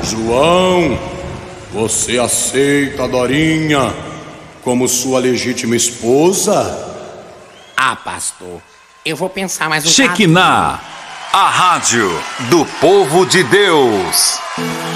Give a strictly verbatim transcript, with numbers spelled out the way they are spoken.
João, você aceita a Dorinha como sua legítima esposa? Ah, pastor, eu vou pensar mais um Shekinah, a rádio do povo de Deus.